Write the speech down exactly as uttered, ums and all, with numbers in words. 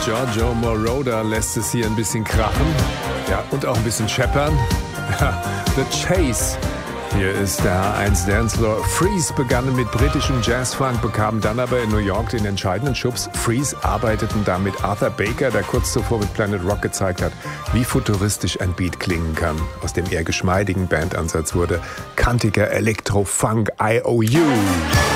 Giorgio Moroder lässt es hier ein bisschen krachen. Ja, und auch ein bisschen scheppern. Ja, The Chase. Hier ist der H eins Dancefloor. Freeze begannen mit britischem Jazzfunk, bekamen dann aber in New York den entscheidenden Schubs. Freeze arbeiteten da mit Arthur Baker, der kurz zuvor mit Planet Rock gezeigt hat, wie futuristisch ein Beat klingen kann. Aus dem eher geschmeidigen Bandansatz wurde kantiger Elektro-Funk I O U.